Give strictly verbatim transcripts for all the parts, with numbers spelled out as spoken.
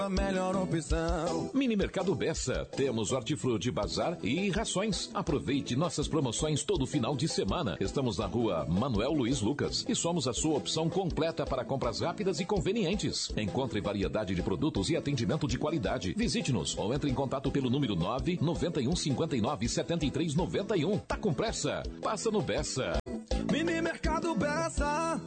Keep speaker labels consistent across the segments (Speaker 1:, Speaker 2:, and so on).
Speaker 1: A melhor opção.
Speaker 2: Mini Mercado Bessa. Temos hortifruti, bazar e rações. Aproveite nossas promoções todo final de semana. Estamos na rua Manuel Luiz Lucas e somos a sua opção completa para compras rápidas e convenientes. Encontre variedade de produtos e atendimento de qualidade. Visite-nos ou entre em contato pelo número nove nove um cinco nove sete três nove um. Tá com pressa? Passa no Bessa.
Speaker 1: Mini Mercado Bessa.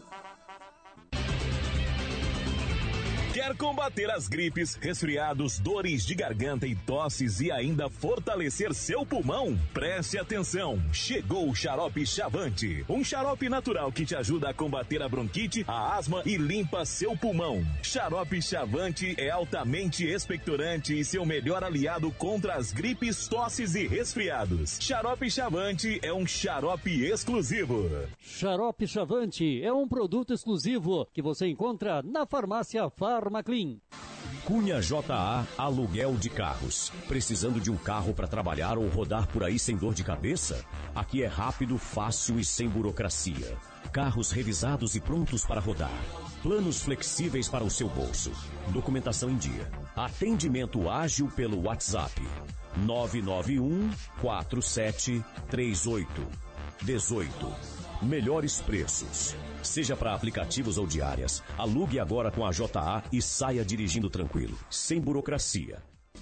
Speaker 3: Quer combater as gripes, resfriados, dores de garganta e tosses e ainda fortalecer seu pulmão? Preste atenção! Chegou o Xarope Chavante, um xarope natural que te ajuda a combater a bronquite, a asma e limpa seu pulmão. Xarope Chavante é altamente expectorante e seu melhor aliado contra as gripes, tosses e resfriados. Xarope Chavante é um xarope exclusivo.
Speaker 4: Xarope Chavante é um produto exclusivo que você encontra na farmácia Farmaclin.
Speaker 5: Cunha J A Aluguel de Carros. Precisando de um carro para trabalhar ou rodar por aí sem dor de cabeça? Aqui é rápido, fácil e sem burocracia. Carros revisados e prontos para rodar. Planos flexíveis para o seu bolso. Documentação em dia. Atendimento ágil pelo WhatsApp. nove nove um quatro sete três oito um oito. Melhores preços. Seja para aplicativos ou diárias, alugue agora com a J A e saia dirigindo tranquilo, sem burocracia.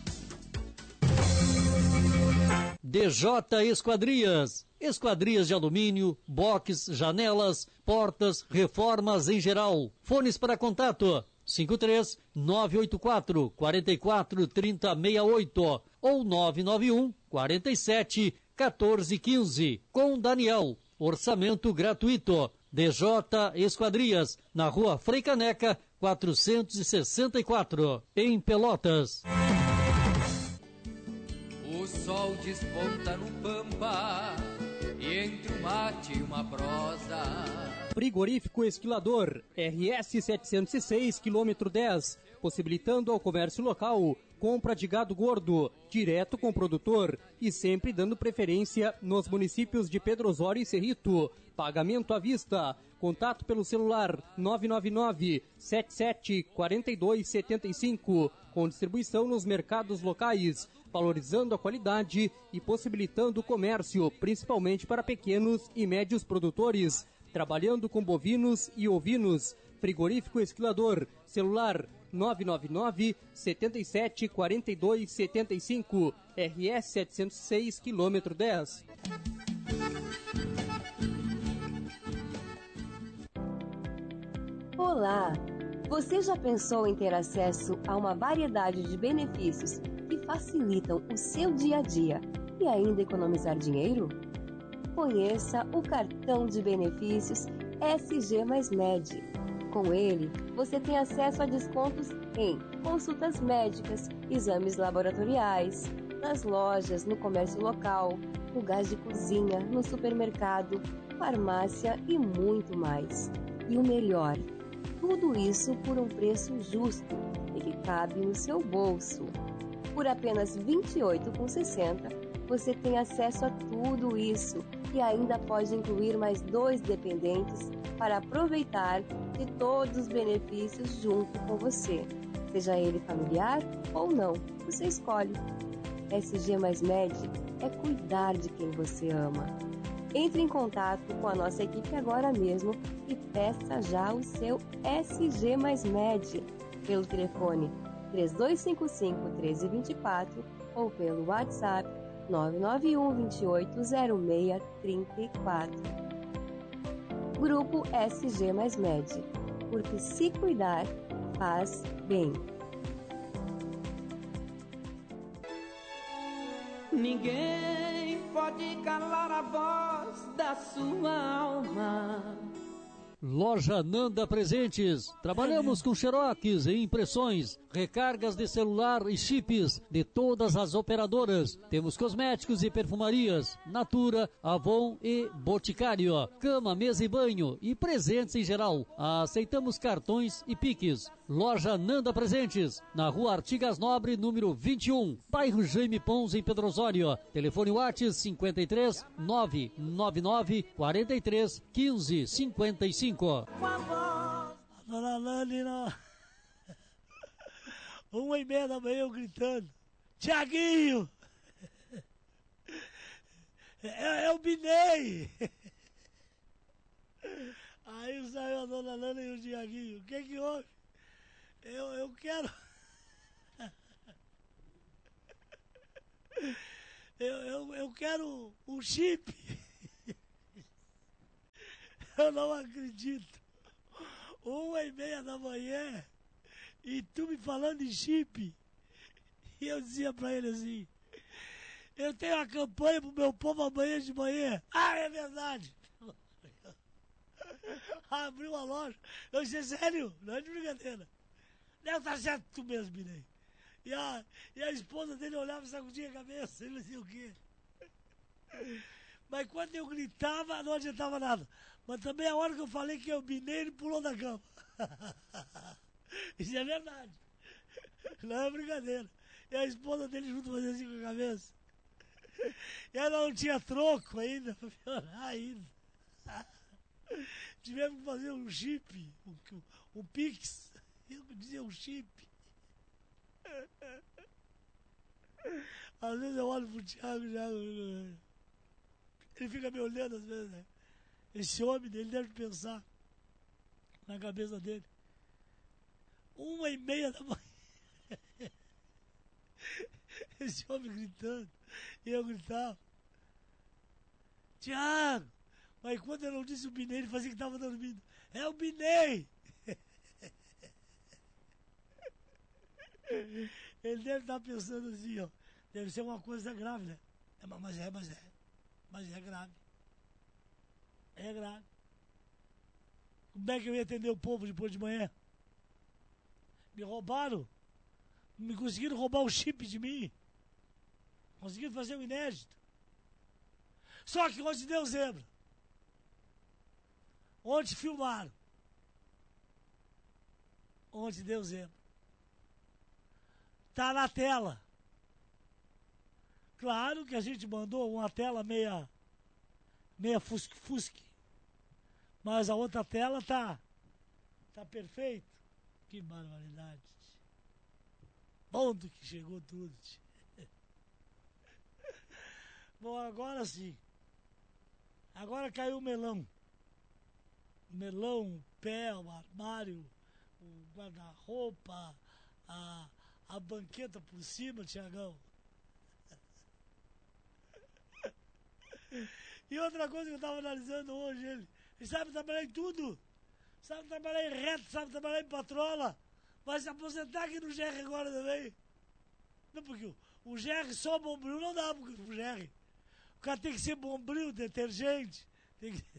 Speaker 4: D J Esquadrias. Esquadrias de alumínio, box, janelas, portas, reformas em geral. Fones para contato cinco três nove oito quatro quatro quatro três zero seis oito ou nove nove um quatro sete um quatro um cinco com Daniel. Orçamento gratuito. D J Esquadrias, na rua Frei Caneca, quatrocentos e sessenta e quatro, em Pelotas.
Speaker 6: O sol desponta no Pampa, e entre um mate e uma prosa.
Speaker 7: Frigorífico Esquilador, R S setecentos e seis, quilômetro dez, possibilitando ao comércio local compra de gado gordo, direto com o produtor e sempre dando preferência nos municípios de Pedro Osório e Cerrito. Pagamento à vista. Contato pelo celular nove nove nove sete sete quatro dois sete cinco, com distribuição nos mercados locais, valorizando a qualidade e possibilitando o comércio, principalmente para pequenos e médios produtores, trabalhando com bovinos e ovinos. Frigorífico Esquilador, celular nove nove nove sete sete quatro dois sete cinco, R S setecentos e seis, quilômetro dez.
Speaker 8: Olá! Você já pensou em ter acesso a uma variedade de benefícios que facilitam o seu dia a dia e ainda economizar dinheiro? Conheça o cartão de benefícios S G mais Med. Com ele, você tem acesso a descontos em consultas médicas, exames laboratoriais, nas lojas, no comércio local, no gás de cozinha, no supermercado, farmácia e muito mais. E o melhor, tudo isso por um preço justo e que cabe no seu bolso. Por apenas vinte e oito reais e sessenta centavos, você tem acesso a tudo isso e ainda pode incluir mais dois dependentes para aproveitar de todos os benefícios junto com você. Seja ele familiar ou não, você escolhe. S G mais Med é cuidar de quem você ama. Entre em contato com a nossa equipe agora mesmo e peça já o seu S G mais Med pelo telefone três dois cinco cinco, um três dois quatro ou pelo WhatsApp nove nove um dois oito zero seis três quatro. Grupo S G mais Med, porque se cuidar faz bem.
Speaker 9: Ninguém pode calar a voz da sua alma.
Speaker 4: Loja Nanda Presentes. Trabalhamos com xerox e impressões, recargas de celular e chips de todas as operadoras. Temos cosméticos e perfumarias, Natura, Avon e Boticário. Cama, mesa e banho e presentes em geral. Aceitamos cartões e piques. Loja Nanda Presentes, na rua Artigas Nobre, número vinte e um, bairro Jaime Pons, em Pedro Osório. Telefone WhatsApp cinquenta e três, nove nove nove, quarenta e três, quinze, cinquenta e cinco.
Speaker 10: Uma e meia da manhã eu gritando, Tiaguinho! É, é o Binei! Aí saiu a dona Nana e o Tiaguinho, o que que houve? Eu, eu quero... eu, eu, eu quero um chip! Eu não acredito! Uma e meia da manhã e tu me falando em chip. E eu dizia pra ele assim, eu tenho uma campanha pro meu povo amanhã de manhã. Ah, é verdade. Abriu a loja. Eu disse, sério? Não é de brincadeira. Deve estar certo tu mesmo, Binei. E a, e a esposa dele olhava e sacudia a cabeça. Ele dizia o quê? Mas quando eu gritava, não adiantava nada. Mas também a hora que eu falei que eu Binei, ele pulou da cama. Isso é verdade. Não é brincadeira. E a esposa dele junto fazia assim com a cabeça. E ela não tinha troco ainda, pra piorar ainda. Tivemos que fazer um chip, um, um pix. Eu dizia um chip. Às vezes eu olho pro Thiago, Thiago, ele fica me olhando às vezes, né? Esse homem dele deve pensar na cabeça dele. Uma e meia da manhã. Esse homem gritando. E eu gritava. Tiago! Mas quando eu não disse o Binei, ele fazia que estava dormindo. É o Binei! Ele deve estar pensando assim, ó. Deve ser uma coisa grave, né? É, mas é, mas é. Mas é grave. É grave. Como é que eu ia atender o povo depois de manhã? Me roubaram. Me conseguiram roubar o chip de mim. Conseguiram fazer um inédito. Só que ontem deu zebra. Ontem filmaram. Ontem deu zebra. Tá na tela. Claro que a gente mandou uma tela meia, meia fusque-fusque. Mas a outra tela tá, tá perfeito. Que barbaridade. Ponto que chegou tudo. Bom, agora sim. Agora caiu o melão. O melão, o pé, o armário, o guarda-roupa, a, a banqueta por cima, Tiagão. E outra coisa que eu estava analisando hoje, ele, ele sabe trabalhar em tudo. Sabe trabalhar em reto, sabe trabalhar em patrola. Vai se aposentar aqui no G R agora também. Não, porque o, o G R só bombril não dá pro G R. O cara tem que ser bombril, detergente. Tem que...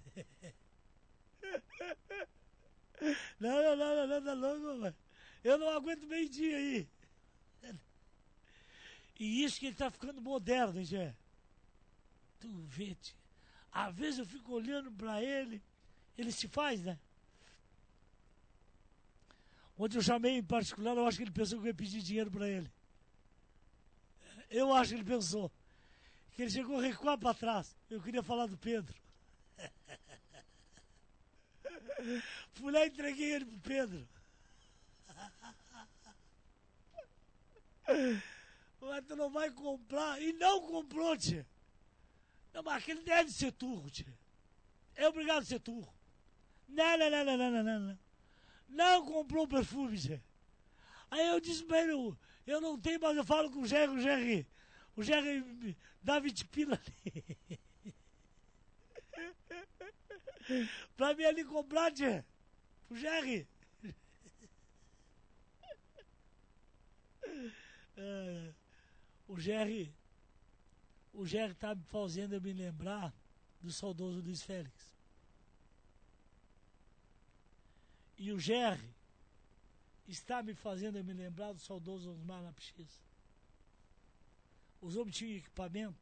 Speaker 10: Não, não, não, não, tá louco, mano. Eu não aguento meio dia aí. E isso que ele tá ficando moderno, hein, Gé? Tu vê, tia. Às vezes eu fico olhando pra ele, ele se faz, né? Ontem eu chamei em particular, eu acho que ele pensou que eu ia pedir dinheiro pra ele. Eu acho que ele pensou. Que ele chegou a recuar pra trás. Eu queria falar do Pedro. Fui lá e entreguei ele pro Pedro. Mas tu não vai comprar. E não comprou, tia. Não, mas aquele deve ser turro, tia. É obrigado a ser turro. Não, não, não, não, não, não, não. Não comprou perfume, tia. Aí eu disse pra ele, eu, eu não tenho, mas eu falo com o Jerry, o Jerry, o Jerry dá vinte pila ali. Pra mim ali comprar, tia. O Jerry. É, o Jerry, o Jerry tá me fazendo eu me lembrar do saudoso Luiz Félix. E o Jerry está me fazendo eu me lembrar do saudoso Osmar Lapix. Os homens tinham equipamento.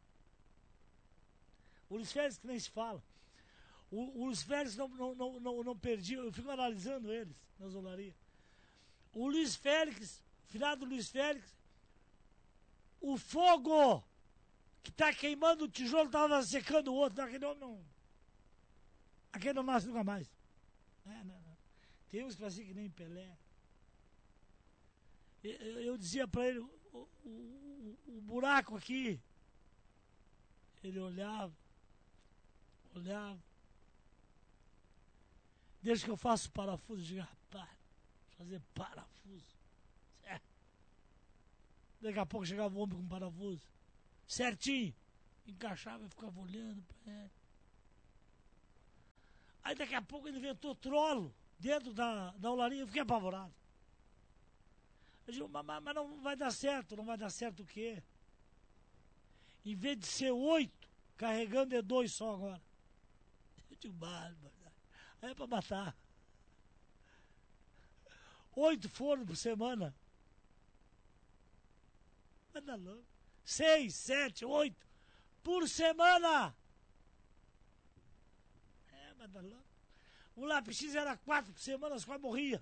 Speaker 10: O Luiz Félix que nem se fala. O, o Luiz Félix não, não, não, não, não perdia, eu fico analisando eles na zolaria. O Luiz Félix, final do Luiz Félix, o fogo que está queimando o tijolo estava secando o outro. Aquele homem não. Aquele não nasce nunca mais. Não, não, não. Tem uns que fazem que nem Pelé. Eu, eu dizia pra ele, o, o, o, o buraco aqui. Ele olhava, olhava. Desde que eu faço parafuso, eu digo, rapaz, fazer parafuso. É. Daqui a pouco chegava o homem com parafuso. Certinho. Encaixava e ficava olhando pra ele. Aí daqui a pouco ele inventou trolo dentro da, da olaria, eu fiquei apavorado. Eu digo, mas, mas não vai dar certo, não vai dar certo o quê? Em vez de ser oito, carregando é dois só agora. Eu digo, bárbaro. Aí é pra matar. Oito fornos por semana. Mas tá louco. Seis, sete, oito por semana. É, mas tá louco. O lápis X era quatro por semana, as quase morria.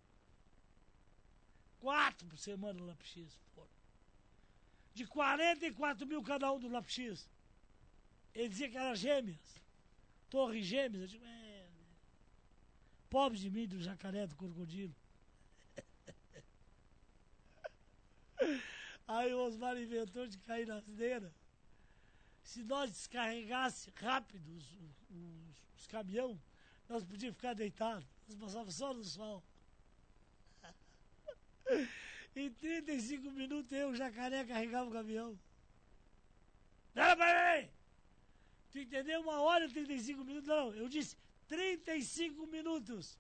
Speaker 10: Quatro por semana o lápis X. Porra. De quarenta e quatro mil cada um do lápis X. Ele dizia que era gêmeas. Torres gêmeas. Eu digo, é, pobre de mim, do jacaré, do crocodilo. Aí o Osmar inventou de cair na asneira. Se nós descarregasse rápido os, os, os caminhões, nós podíamos ficar deitados. Nós passávamos só no sol. Em trinta e cinco minutos eu, o jacaré, carregava o caminhão. Não, peraí! Tu entendeu? Uma hora e trinta e cinco minutos? Não, eu disse trinta e cinco minutos.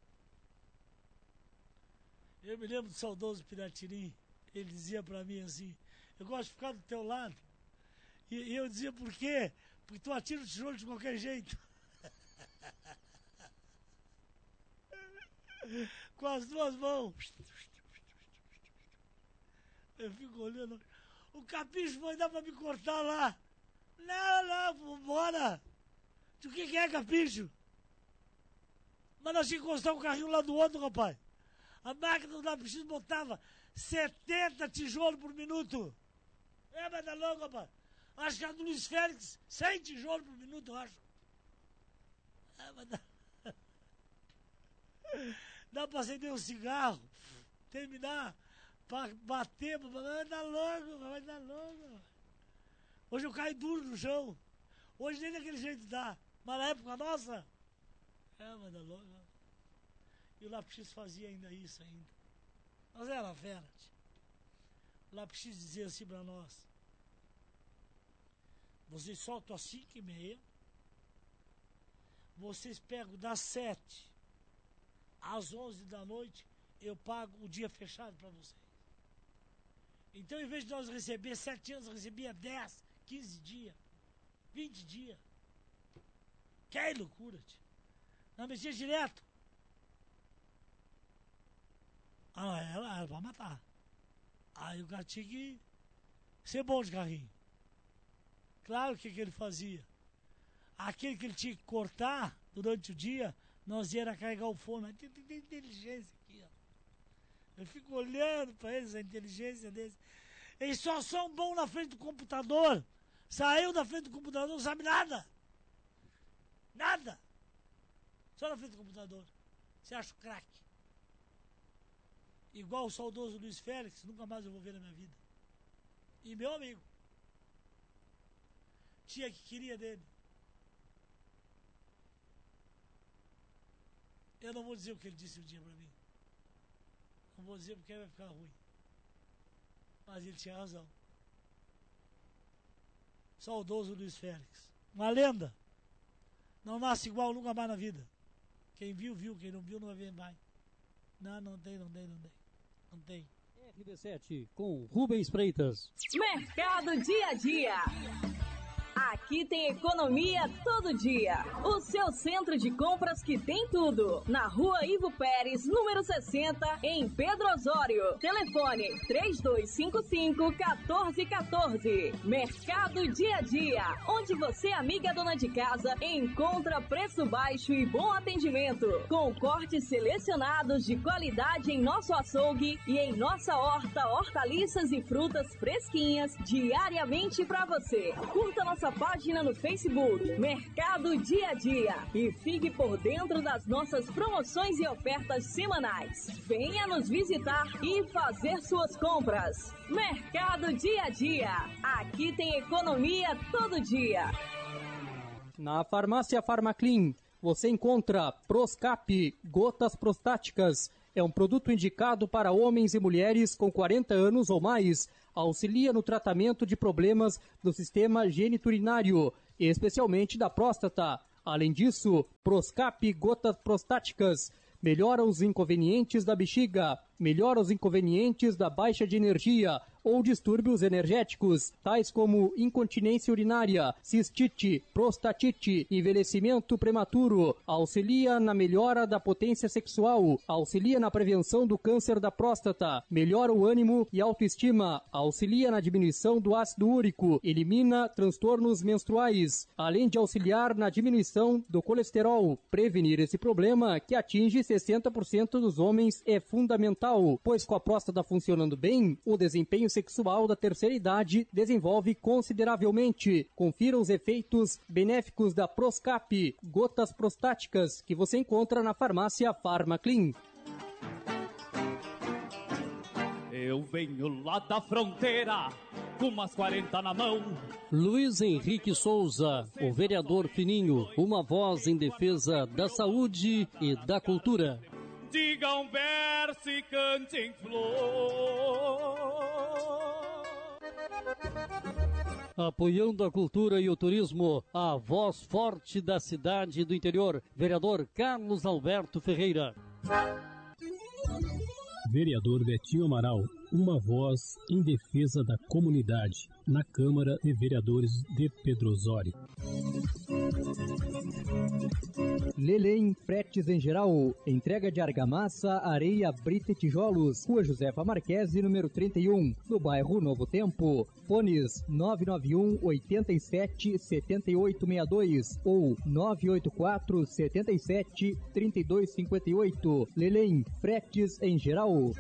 Speaker 10: Eu me lembro do saudoso Piratirim. Ele dizia pra mim assim, eu gosto de ficar do teu lado. E, e eu dizia, por quê? Porque tu atira o tijolo de qualquer jeito. Com as duas mãos. Eu fico olhando. O capricho vai dar pra me cortar lá. Não, não, vambora. O que, que é capricho? Mas nós tínhamos que encostar um carrinho lá do outro, rapaz. A máquina do lápis botava setenta tijolos por minuto. É, mas tá louco, rapaz. Acho que a do Luiz Félix, cem tijolos por minuto, eu acho. É, mas dá... dá pra acender um cigarro, terminar, pra bater, vai dar louco, vai dar louco. Hoje eu caio duro no chão. Hoje nem daquele jeito dá. Mas na época nossa, é, mas dá louco. E o Lápis fazia ainda isso ainda. Nós era fera. O Lápis dizia assim pra nós. Vocês soltam às cinco e meia. Vocês pegam das sete às onze da noite. Eu pago o dia fechado pra vocês. Então, em vez de nós receber sete anos, recebia dez, quinze dias, vinte dias. Que loucura, tio. Não mexia direto. Ah, era, era pra matar. Aí o cara tinha que ser bom de carrinho. Claro que que ele fazia. Aquele que ele tinha que cortar durante o dia, nós ia carregar o forno. Mas tem, tem, tem inteligência aqui, ó. Eu fico olhando pra eles, a inteligência deles. Eles só são bons na frente do computador. Saiu da frente do computador, não sabe nada. Nada. Só na frente do computador. Você acha o craque. Igual o saudoso Luiz Félix, nunca mais eu vou ver na minha vida. E meu amigo. Tia que queria dele. Eu não vou dizer o que ele disse um dia pra mim. Não vou dizer porque vai ficar ruim. Mas ele tinha razão. Saudoso Luiz Félix. Uma lenda. Não nasce igual nunca mais na vida. Quem viu, viu. Quem não viu, não vai ver mais. Não, não tem, não tem, não tem. Não tem.
Speaker 4: R B sete com Rubens Freitas.
Speaker 11: Mercado Dia a Dia. Aqui tem economia todo dia. O seu centro de compras que tem tudo. Na rua Ivo Pérez, número sessenta, em Pedro Osório. Telefone três dois cinco cinco, um quatro um quatro. Mercado Dia a Dia. Onde você, amiga dona de casa, encontra preço baixo e bom atendimento. Com cortes selecionados de qualidade em nosso açougue e em nossa horta, hortaliças e frutas fresquinhas diariamente para você. Curta nossa página no Facebook, Mercado Dia a Dia, e fique por dentro das nossas promoções e ofertas semanais. Venha nos visitar e fazer suas compras. Mercado Dia a Dia. Aqui tem economia todo dia.
Speaker 7: Na farmácia Farmaclean, você encontra Proscap, gotas prostáticas. É um produto indicado para homens e mulheres com quarenta anos ou mais. Auxilia no tratamento de problemas do sistema geniturinário, especialmente da próstata. Além disso, Proscap, gotas prostáticas, melhora os inconvenientes da bexiga, melhora os inconvenientes da baixa de energia ou distúrbios energéticos, tais como incontinência urinária, cistite, prostatite, envelhecimento prematuro, auxilia na melhora da potência sexual, auxilia na prevenção do câncer da próstata, melhora o ânimo e autoestima, auxilia na diminuição do ácido úrico, elimina transtornos menstruais, além de auxiliar na diminuição do colesterol. Prevenir esse problema, que atinge sessenta por cento dos homens, é fundamental, pois com a próstata funcionando bem, o desempenho sexual da terceira idade desenvolve consideravelmente. Confira os efeitos benéficos da Proscap, gotas prostáticas, que você encontra na farmácia Farmaclean.
Speaker 12: Eu venho lá da fronteira, com umas quarenta na mão.
Speaker 4: Luiz Henrique Souza, o vereador fininho, uma voz em defesa da saúde e da cultura.
Speaker 12: Diga um verso e cante em flor.
Speaker 4: Apoiando a cultura e o turismo, a voz forte da cidade do interior, vereador Carlos Alberto Ferreira.
Speaker 13: Vereador Betinho Amaral, uma voz em defesa da comunidade, na Câmara de Vereadores de Pedro Osório.
Speaker 7: Lelém Fretes em Geral, entrega de argamassa, areia, brita e tijolos, Rua Josefa Marquesi, número trinta e um, no bairro Novo Tempo. Fones nove nove um, oito sete, sete oito seis dois ou nove oito quatro, sete sete, três dois cinco oito. Lelém Fretes em Geral.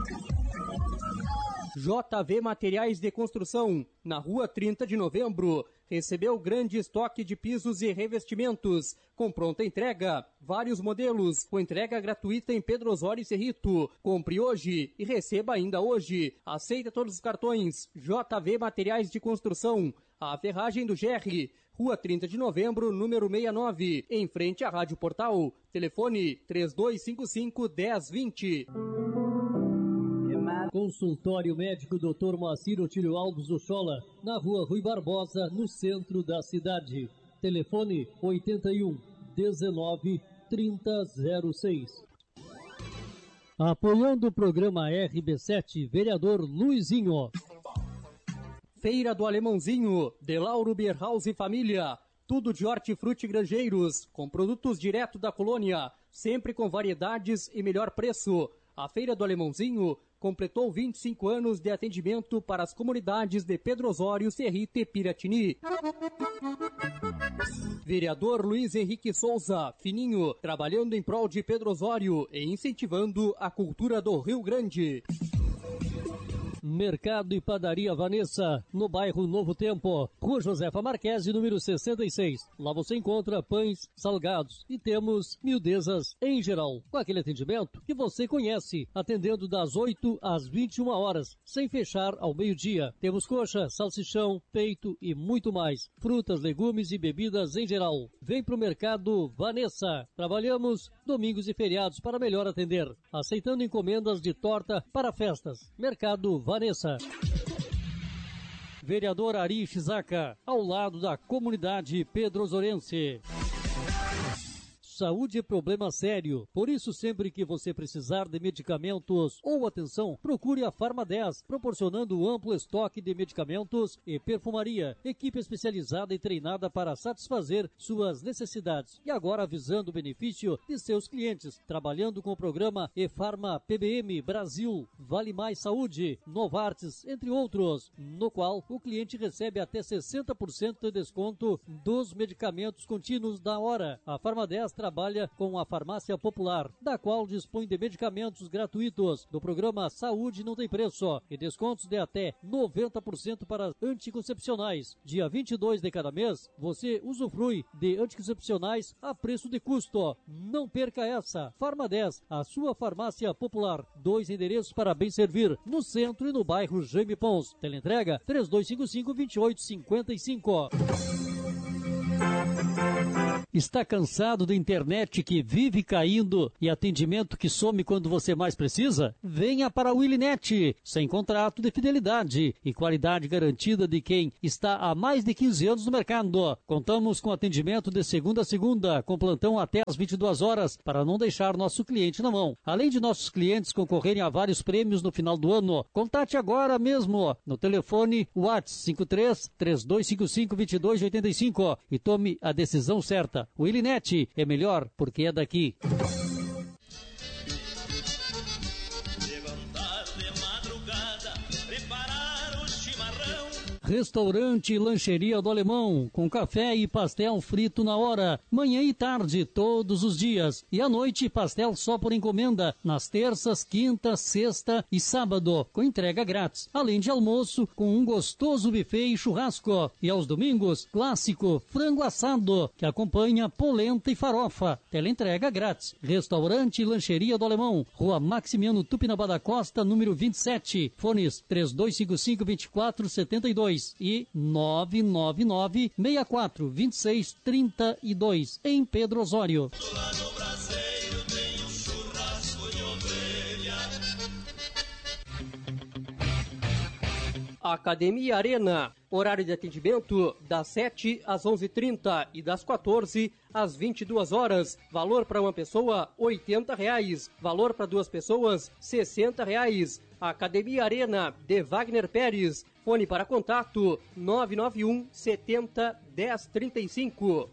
Speaker 7: J V Materiais de Construção, na Rua trinta de Novembro, recebeu grande estoque de pisos e revestimentos, com pronta entrega, vários modelos, com entrega gratuita em Pedro Osório e Cerrito. Compre hoje e receba ainda hoje. Aceita todos os cartões. J V Materiais de Construção, a ferragem do G R, Rua trinta de Novembro, número sessenta e nove, em frente à Rádio Portal. Telefone três dois cinco cinco, dez vinte.
Speaker 4: Consultório Médico doutor Moacir Otílio Alves Ochola, na Rua Rui Barbosa, no centro da cidade. Telefone oitenta e um, dezenove, trinta, zero seis. Apoiando o programa R B sete, vereador Luizinho.
Speaker 7: Feira do Alemãozinho, de Lauro Bierhaus e Família. Tudo de hortifruti granjeiros, com produtos direto da colônia, sempre com variedades e melhor preço. A Feira do Alemãozinho completou vinte e cinco anos de atendimento para as comunidades de Pedro Osório, Cerrito e Piratini. Vereador Luiz Henrique Souza, fininho, trabalhando em prol de Pedro Osório e incentivando a cultura do Rio Grande.
Speaker 4: Mercado e Padaria Vanessa, no bairro Novo Tempo, Rua Josefa Marquesi, número sessenta e seis. Lá você encontra pães, salgados e temos miudezas em geral, com aquele atendimento que você conhece, atendendo das oito às vinte e uma horas, sem fechar ao meio-dia. Temos coxa, salsichão, peito e muito mais. Frutas, legumes e bebidas em geral. Vem pro Mercado Vanessa. Trabalhamos domingos e feriados para melhor atender, aceitando encomendas de torta para festas. Mercado Vanessa. Vanessa. Vereador Ari Shizaka, ao lado da comunidade pedrosorense. Saúde é problema sério, por isso sempre que você precisar de medicamentos ou atenção, procure a Farma dez, proporcionando amplo estoque de medicamentos e perfumaria, equipe especializada e treinada para satisfazer suas necessidades. E agora visando o benefício de seus clientes, trabalhando com o programa E-Farma P B M Brasil, Vale Mais Saúde, Novartis, entre outros, no qual o cliente recebe até sessenta por cento de desconto dos medicamentos contínuos da hora. A Farma dez trabalha com a Farmácia Popular, da qual dispõe de medicamentos gratuitos do programa Saúde Não Tem Preço e descontos de até noventa por cento para anticoncepcionais. Dia vinte e dois de cada mês, você usufrui de anticoncepcionais a preço de custo. Não perca essa. Farma dez, a sua farmácia popular. Dois endereços para bem servir, no centro e no bairro Jaime Pons. Teleentrega três dois cinco cinco, dois oito cinco cinco. Está cansado da internet que vive caindo e atendimento que some quando você mais precisa? Venha para a Willinet, sem contrato de fidelidade e qualidade garantida de quem está há mais de quinze anos no mercado. Contamos com atendimento de segunda a segunda, com plantão até às vinte e duas horas, para não deixar nosso cliente na mão. Além de nossos clientes concorrerem a vários prêmios no final do ano, contate agora mesmo no telefone WhatsApp cinco três, três dois cinco cinco, dois dois oito cinco e tome a decisão certa. O Willinet é melhor porque é daqui. Restaurante e Lancheria do Alemão, com café e pastel frito na hora, manhã e tarde, todos os dias. E à noite, pastel só por encomenda, nas terças, quinta, sexta e sábado, com entrega grátis. Além de almoço, com um gostoso buffet e churrasco. E aos domingos, clássico, frango assado, que acompanha polenta e farofa. Teleentrega grátis. Restaurante e Lancheria do Alemão, Rua Maximiano Tupinambá da Costa, número vinte e sete. Fones três dois cinco cinco, dois quatro sete dois. E nove nove nove, seis quatro, dois seis, três dois, em Pedro Osório.
Speaker 7: Academia Arena, horário de atendimento das sete às onze e trinta e das quatorze às vinte e duas horas. Valor para uma pessoa, oitenta reais. Valor para duas pessoas, sessenta reais. Academia Arena, de Wagner Pérez. Fone para contato nove nove um, setenta, dez, trinta e cinco.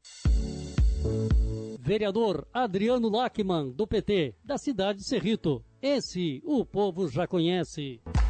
Speaker 4: Vereador Adriano Lachmann, do P T, da cidade de Cerrito. Esse o povo já conhece.